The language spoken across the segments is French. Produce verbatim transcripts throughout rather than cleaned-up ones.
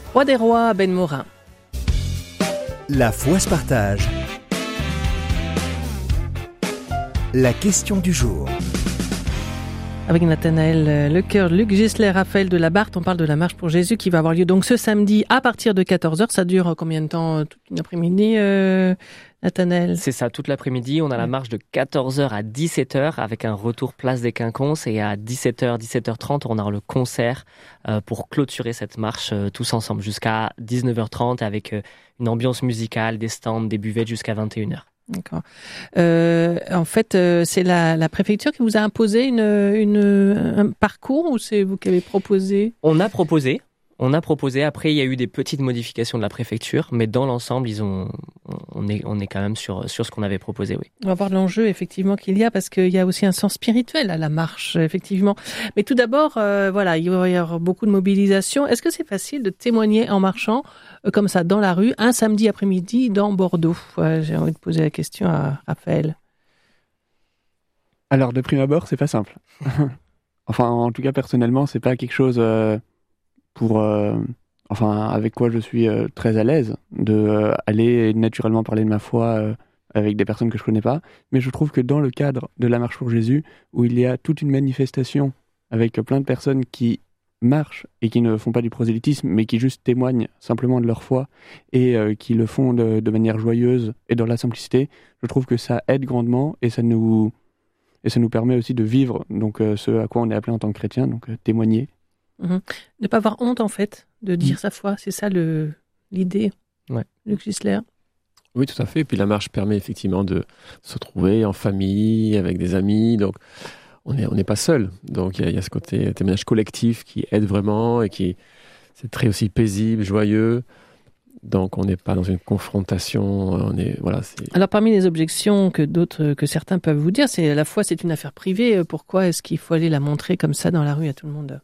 Roi des rois, Ben Morin. La foi se partage. La question du jour. Avec Nathanaël Lecœur, Luc Gisler, Raphaël de la Barthe, on parle de la marche pour Jésus qui va avoir lieu donc ce samedi à partir de quatorze heures. Ça dure combien de temps? Toute une après-midi, euh, Nathanaël? C'est ça, toute l'après-midi. On a la marche de quatorze heures à dix-sept heures avec un retour place des Quinconces. Et à dix-sept heures, dix-sept heures trente, on aura le concert euh, pour clôturer cette marche euh, tous ensemble jusqu'à dix-neuf heures trente avec euh, une ambiance musicale, des stands, des buvettes jusqu'à vingt et une heures. D'accord. Euh, en fait, euh, c'est la, la préfecture qui vous a imposé une, une, un parcours ou c'est vous qui avez proposé? On a proposé. On a proposé. Après, il y a eu des petites modifications de la préfecture, mais dans l'ensemble, ils ont, on est, on est quand même sur, sur ce qu'on avait proposé, oui. On va voir l'enjeu, effectivement, qu'il y a, parce qu'il y a aussi un sens spirituel à la marche, effectivement. Mais tout d'abord, euh, voilà, il va y avoir beaucoup de mobilisation. Est-ce que c'est facile de témoigner en marchant, euh, comme ça, dans la rue, un samedi après-midi, dans Bordeaux? Ouais, j'ai envie de poser la question à Raphaël. Alors, de prime abord, c'est pas simple. Enfin, en tout cas, personnellement, c'est pas quelque chose... Euh... pour euh, enfin avec quoi je suis euh, très à l'aise de euh, aller naturellement parler de ma foi euh, avec des personnes que je connais pas, mais je trouve que dans le cadre de la marche pour Jésus, où il y a toute une manifestation avec plein de personnes qui marchent et qui ne font pas du prosélytisme mais qui juste témoignent simplement de leur foi et euh, qui le font de, de manière joyeuse et dans la simplicité, je trouve que ça aide grandement et ça nous et ça nous permet aussi de vivre donc euh, ce à quoi on est appelé en tant que chrétien, donc euh, témoigner. Mmh. De ne pas avoir honte, en fait, de dire mmh. sa foi. C'est ça le, l'idée, ouais. Luc Gisler. Oui, tout à fait. Et puis la marche permet effectivement de se retrouver en famille, avec des amis. Donc, on n'est on n'est pas seul. Donc, il y, y a ce côté témoignage collectif qui aide vraiment et qui c'est très aussi paisible, joyeux. Donc, on n'est pas dans une confrontation. On est, voilà, c'est... Alors, parmi les objections que d'autres, que certains peuvent vous dire, c'est la foi, c'est une affaire privée. Pourquoi est-ce qu'il faut aller la montrer comme ça dans la rue à tout le monde?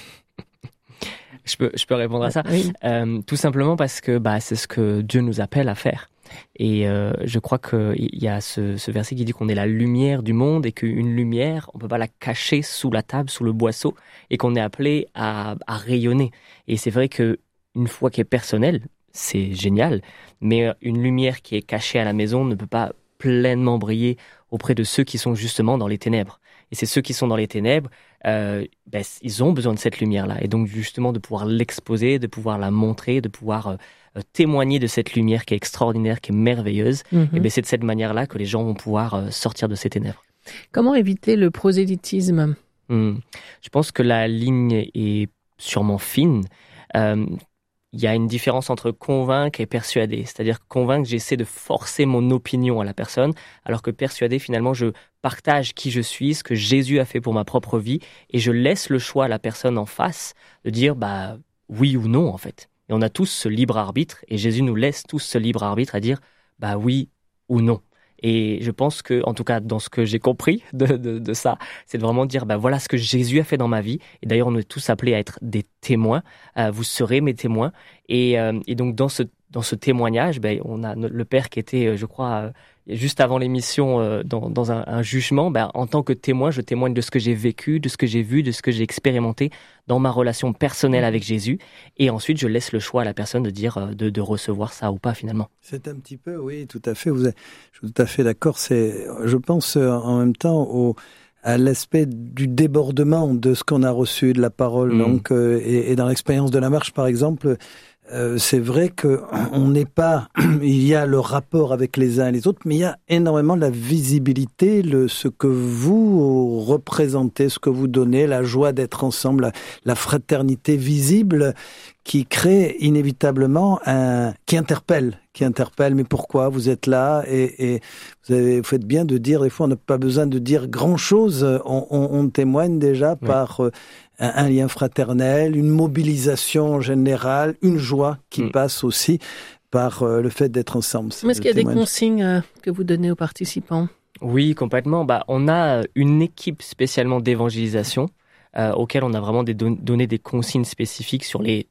Je peux, je peux répondre à ça. Oui. Euh, tout simplement parce que bah, c'est ce que Dieu nous appelle à faire. Et euh, je crois qu'il y a ce, ce verset qui dit qu'on est la lumière du monde et qu'une lumière, on ne peut pas la cacher sous la table, sous le boisseau, et qu'on est appelé à, à rayonner. Et c'est vrai qu'une foi qui est personnelle, c'est génial, mais une lumière qui est cachée à la maison ne peut pas pleinement briller auprès de ceux qui sont justement dans les ténèbres. Et c'est ceux qui sont dans les ténèbres, euh, ben, ils ont besoin de cette lumière-là. Et donc, justement, de pouvoir l'exposer, de pouvoir la montrer, de pouvoir euh, témoigner de cette lumière qui est extraordinaire, qui est merveilleuse. Mm-hmm. Et ben, c'est de cette manière-là que les gens vont pouvoir euh, sortir de ces ténèbres. Comment éviter le prosélytisme? Hum, Je pense que la ligne est sûrement fine. Euh, Il y a une différence entre convaincre et persuader. C'est-à-dire convaincre, j'essaie de forcer mon opinion à la personne, alors que persuader, finalement, je partage qui je suis, ce que Jésus a fait pour ma propre vie, et je laisse le choix à la personne en face de dire bah oui ou non, en fait. Et on a tous ce libre arbitre, et Jésus nous laisse tous ce libre arbitre à dire bah oui ou non. Et je pense que, en tout cas, dans ce que j'ai compris de, de, de ça, c'est de vraiment dire, bah voilà ce que Jésus a fait dans ma vie. Et d'ailleurs, on est tous appelés à être des témoins. Euh, vous serez mes témoins. Et, euh, et donc, dans ce, dans ce témoignage, ben, on a le père qui était, je crois, euh, juste avant l'émission, euh, dans, dans un, un jugement. Ben, en tant que témoin, je témoigne de ce que j'ai vécu, de ce que j'ai vu, de ce que j'ai expérimenté dans ma relation personnelle avec Jésus. Et ensuite, je laisse le choix à la personne de dire, de, de recevoir ça ou pas, finalement. C'est un petit peu, oui, tout à fait. Vous êtes, je suis tout à fait d'accord. C'est, je pense en même temps au, à l'aspect du débordement de ce qu'on a reçu de la parole. Mmh. Donc, euh, et, et dans l'expérience de la marche, par exemple, euh, c'est vrai que on n'est pas. Il y a le rapport avec les uns et les autres, mais il y a énormément la visibilité, le ce que vous représentez, ce que vous donnez, la joie d'être ensemble, la, la fraternité visible, qui crée inévitablement un, qui interpelle, qui interpelle. Mais pourquoi vous êtes là? Et, et vous, avez, vous faites bien de dire. Des fois, on n'a pas besoin de dire grand chose. On, on, on témoigne déjà oui. par euh, un, un lien fraternel, une mobilisation générale, une joie qui mm. passe aussi par euh, le fait d'être ensemble. Mais est-ce qu'il y a témoignage. des consignes euh, que vous donnez aux participants? Oui, complètement. Bah, on a une équipe spécialement d'évangélisation euh, auquel on a vraiment des don- donné des consignes spécifiques sur les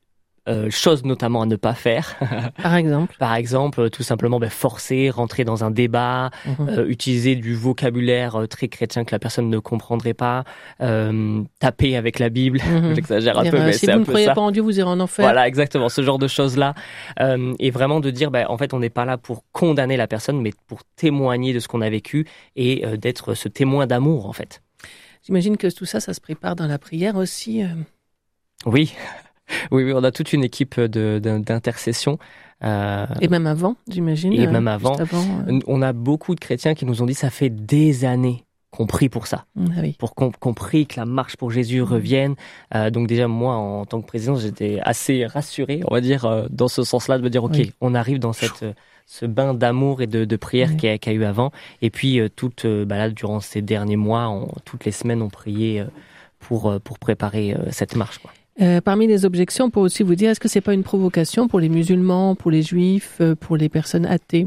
euh, choses notamment à ne pas faire. Par exemple. Par exemple, tout simplement ben, forcer, rentrer dans un débat, mmh. euh, utiliser du vocabulaire très chrétien que la personne ne comprendrait pas, euh, taper avec la Bible, mmh. j'exagère un dire, peu, mais si c'est un peu ça. Si vous ne croyez pas en Dieu, vous irez en enfer. Voilà, exactement, ce genre de choses-là. Euh, et vraiment de dire, ben, en fait, on n'est pas là pour condamner la personne, mais pour témoigner de ce qu'on a vécu et euh, d'être ce témoin d'amour, en fait. J'imagine que tout ça, ça se prépare dans la prière aussi. Euh... Oui. oui, oui, on a toute une équipe de, de, d'intercession. Euh... Et même avant, j'imagine. Et euh, même avant. avant euh... On a beaucoup de chrétiens qui nous ont dit ça fait des années qu'on prie pour ça, ah oui. pour qu'on, qu'on prie que la marche pour Jésus revienne. Euh, donc déjà, moi, en tant que président, j'étais assez rassuré, on va dire, euh, dans ce sens-là, de me dire, OK, oui. on arrive dans cette... Euh, ce bain d'amour et de, de prière oui. qu'il y a, qu'il y a eu avant. Et puis, euh, toute, euh, bah là, durant ces derniers mois, on, toutes les semaines, on priait euh, pour, euh, pour préparer euh, cette marche, quoi. Euh, parmi les objections, on peut aussi vous dire, est-ce que c'est pas une provocation pour les musulmans, pour les juifs, euh, pour les personnes athées?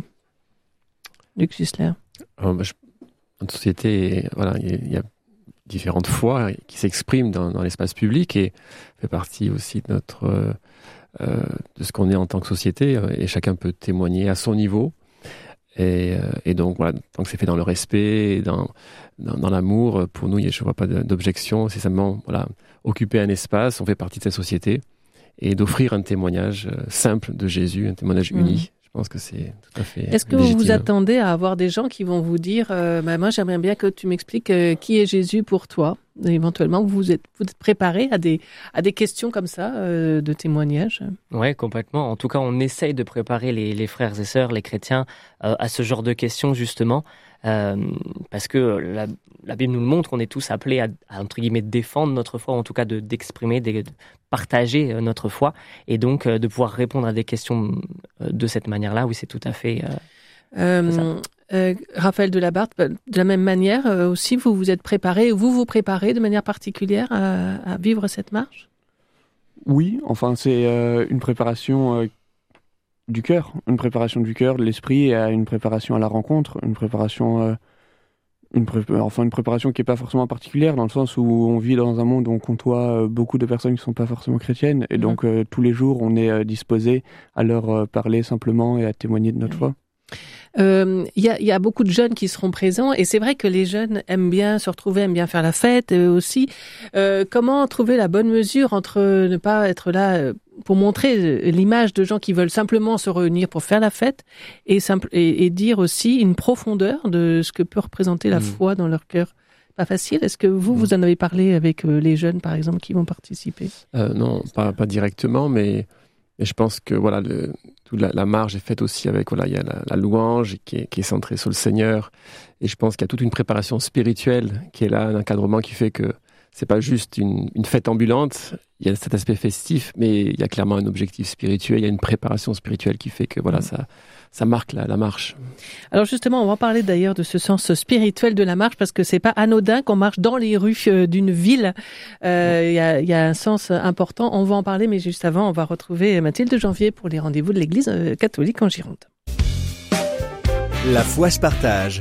Luc Gisler. euh, bah, je, Notre société, voilà, il y, y a différentes foi qui s'expriment dans, dans l'espace public et fait partie aussi de notre... Euh, Euh, de ce qu'on est en tant que société euh, et chacun peut témoigner à son niveau et, euh, et donc voilà, tant que c'est fait dans le respect et dans, dans, dans l'amour, pour nous je ne vois pas d'objection, c'est simplement voilà, occuper un espace, on fait partie de cette société et d'offrir un témoignage euh, simple de Jésus, un témoignage mmh. uni. Je pense que c'est tout à fait Est-ce que légitime. Vous vous attendez à avoir des gens qui vont vous dire euh, bah, moi j'aimerais bien que tu m'expliques euh, qui est Jésus pour toi? Et éventuellement, vous êtes, vous êtes préparé à des, à des questions comme ça, euh, de témoignages? Oui, complètement. En tout cas, on essaye de préparer les, les frères et sœurs, les chrétiens, euh, à ce genre de questions, justement, euh, parce que la, la Bible nous le montre, on est tous appelés à, à, entre guillemets, défendre notre foi, en tout cas de, d'exprimer, de, de partager notre foi, et donc euh, de pouvoir répondre à des questions de cette manière-là. Oui, c'est tout à fait... Euh, euh, Euh, Raphaël Delabarthe, de la même manière euh, aussi, vous vous êtes préparé, vous vous préparez de manière particulière à, à vivre cette marche? Oui, enfin c'est euh, une préparation euh, du cœur, une préparation du cœur, de l'esprit, et une préparation à la rencontre, une préparation, euh, une pré- enfin une préparation qui n'est pas forcément particulière dans le sens où on vit dans un monde où on côtoie beaucoup de personnes qui ne sont pas forcément chrétiennes et donc mmh. euh, tous les jours on est euh, disposé à leur euh, parler simplement et à témoigner de notre foi. Il euh, y, a, y a beaucoup de jeunes qui seront présents et c'est vrai que les jeunes aiment bien se retrouver, aiment bien faire la fête eux aussi. Euh, comment trouver la bonne mesure entre ne pas être là pour montrer l'image de gens qui veulent simplement se réunir pour faire la fête et, simple, et, et dire aussi une profondeur de ce que peut représenter la mmh. foi dans leur cœur? Pas facile. Est-ce que vous, mmh. vous en avez parlé avec les jeunes, par exemple, qui vont participer? euh, Non, pas, pas directement, mais... Et je pense que voilà, le, toute la, la marge est faite aussi avec, voilà, il y a la, la louange qui est, qui est centrée sur le Seigneur. Et je pense qu'il y a toute une préparation spirituelle qui est là, un encadrement qui fait que c'est pas juste une, une fête ambulante. Il y a cet aspect festif, mais il y a clairement un objectif spirituel. Il y a une préparation spirituelle qui fait que voilà, ça, ça marque la, la marche. Alors justement, on va parler d'ailleurs de ce sens spirituel de la marche parce que c'est pas anodin qu'on marche dans les rues d'une ville. Euh, il y a, il y a un sens important. On va en parler, mais juste avant, on va retrouver Mathilde Janvier pour les rendez-vous de l'Église catholique en Gironde. La foi se partage.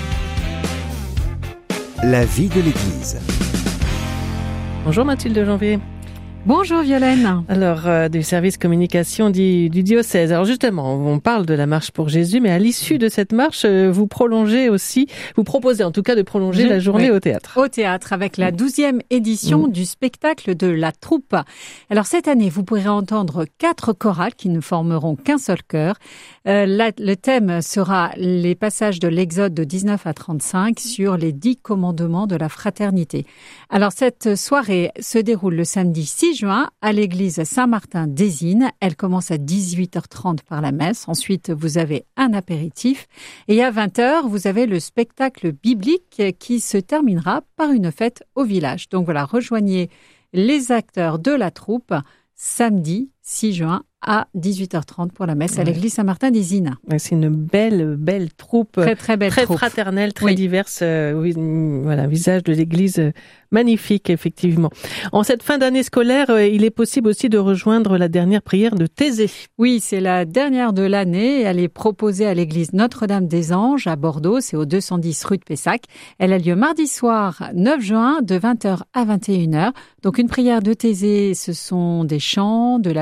La vie de l'Église. Bonjour Mathilde Janvier. Bonjour Violaine. Alors, euh, du service communication du, du diocèse. Alors justement, on parle de la marche pour Jésus, mais à l'issue de cette marche, euh, vous prolongez aussi, vous proposez en tout cas de prolonger Je, la journée oui, au théâtre. Au théâtre, avec la douzième édition mmh. du spectacle de la troupe. Alors cette année, vous pourrez entendre quatre chorales qui ne formeront qu'un seul chœur. Euh, la, le thème sera les passages de l'Exode de dix-neuf à trente-cinq sur les dix commandements de la fraternité. Alors cette soirée se déroule le samedi six juin à l'église Saint-Martin-des-Innes. Elle commence à dix-huit heures trente par la messe. Ensuite, vous avez un apéritif. Et à vingt heures, vous avez le spectacle biblique qui se terminera par une fête au village. Donc voilà, rejoignez les acteurs de la troupe samedi six juin à dix-huit heures trente pour la messe ouais. à l'église Saint-Martin-des-Innes. Ouais, c'est une belle, belle troupe. Très, très belle très troupe. Très fraternelle, très oui. diverse. Euh, oui, voilà, visage de l'église euh, magnifique, effectivement. En cette fin d'année scolaire, euh, il est possible aussi de rejoindre la dernière prière de Thésée. Oui, c'est la dernière de l'année. Elle est proposée à l'église Notre-Dame-des-Anges à Bordeaux. C'est au deux cent dix rue de Pessac. Elle a lieu mardi soir, neuf juin, de vingt heures à vingt et une heures. Donc, une prière de Thésée, ce sont des chants, de la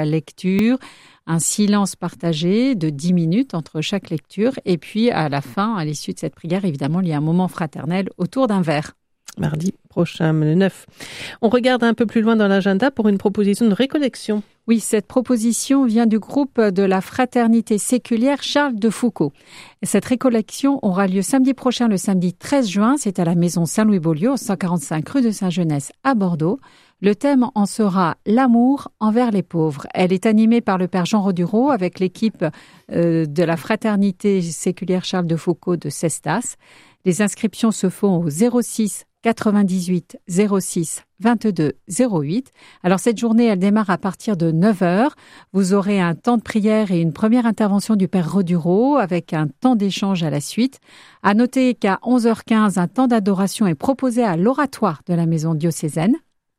lecture, un silence partagé de dix minutes entre chaque lecture. Et puis, à la fin, à l'issue de cette prière, évidemment, il y a un moment fraternel autour d'un verre. Mardi prochain, le neuf. On regarde un peu plus loin dans l'agenda pour une proposition de récollection. Oui, cette proposition vient du groupe de la Fraternité séculière Charles de Foucauld. Cette récollection aura lieu samedi prochain, le samedi treize juin. C'est à la maison Saint-Louis-Beaulieu, au cent quarante-cinq rue de Saint-Genès à Bordeaux. Le thème en sera l'amour envers les pauvres. Elle est animée par le père Jean Rodureau avec l'équipe euh, de la Fraternité séculière Charles de Foucauld de Cestas. Les inscriptions se font au zéro six quatre-vingt-dix-huit zéro six vingt-deux zéro huit. Alors cette journée, elle démarre à partir de neuf heures. Vous aurez un temps de prière et une première intervention du père Rodureau avec un temps d'échange à la suite. À noter qu'à onze heures quinze, un temps d'adoration est proposé à l'oratoire de la maison diocésaine.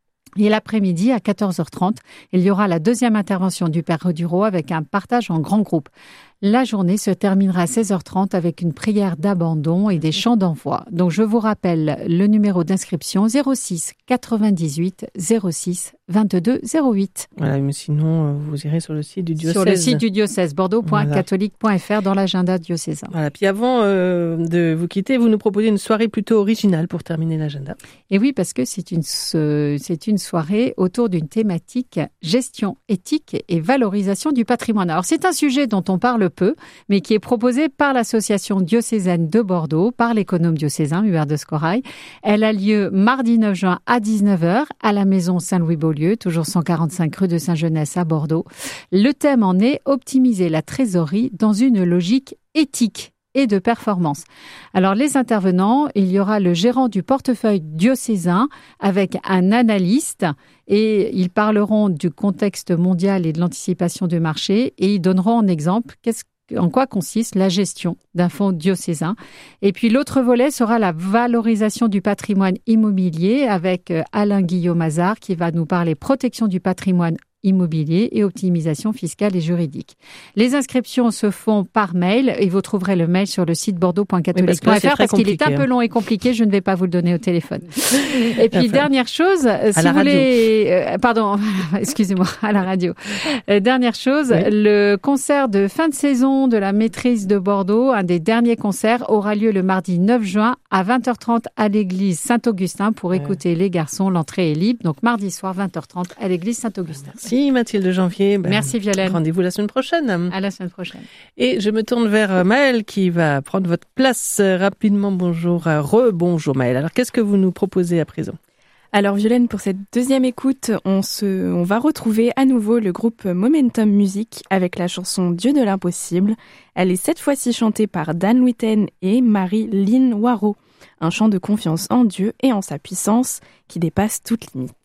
Et l'après-midi, à quatorze heures trente, il y aura la deuxième intervention du père Rodureau avec un partage en grand groupe. La journée se terminera à seize heures trente avec une prière d'abandon et des chants d'envoi. Donc je vous rappelle le numéro d'inscription zéro six quatre-vingt-dix-huit zéro six vingt-deux zéro huit. Voilà, mais sinon vous irez sur le site du diocèse. Sur le site du diocèse, bordeaux point catholique point f r dans l'agenda diocésain. Voilà, puis avant euh, de vous quitter, vous nous proposez une soirée plutôt originale pour terminer l'agenda. Et oui, parce que c'est une, c'est une soirée autour d'une thématique gestion éthique et valorisation du patrimoine. Alors c'est un sujet dont on parle peu, mais qui est proposé par l'association diocésaine de Bordeaux, par l'économe diocésain Hubert de Scorail. Elle a lieu mardi neuf juin à dix-neuf heures à la maison Saint-Louis-Beaulieu, toujours cent quarante-cinq rue de Saint-Genès à Bordeaux. Le thème en est optimiser la trésorerie dans une logique éthique et de performance. Alors les intervenants, il y aura le gérant du portefeuille diocésain avec un analyste et ils parleront du contexte mondial et de l'anticipation du marché et ils donneront en exemple qu'est-ce en quoi consiste la gestion d'un fonds diocésain. Et puis l'autre volet sera la valorisation du patrimoine immobilier avec Alain Guillaume-Hazard qui va nous parler protection du patrimoine immobilier et optimisation fiscale et juridique. Les inscriptions se font par mail et vous trouverez le mail sur le site bordeaux point catholique point f r oui, parce, parce qu'il est un peu long et compliqué, je ne vais pas vous le donner au téléphone. Et puis dernière chose, à si vous voulez euh, pardon, excusez-moi, à la radio. Euh, dernière chose, oui. Le concert de fin de saison de la maîtrise de Bordeaux, un des derniers concerts aura lieu le mardi neuf juin à vingt heures trente à l'église Saint-Augustin pour ouais. écouter les garçons, l'entrée est libre. Donc mardi soir vingt heures trente à l'église Saint-Augustin. Merci Mathilde Janvier. Ben, Merci Violaine. Rendez-vous la semaine prochaine. À la semaine prochaine. Et je me tourne vers Maëlle qui va prendre votre place rapidement. Bonjour, re-bonjour Maëlle. Alors qu'est-ce que vous nous proposez à présent ? Alors Violaine, pour cette deuxième écoute, on, se, on va retrouver à nouveau le groupe Momentum Music avec la chanson Dieu de l'impossible. Elle est cette fois-ci chantée par Dan Witten et Marie-Lynn Waro. Un chant de confiance en Dieu et en sa puissance qui dépasse toute limite.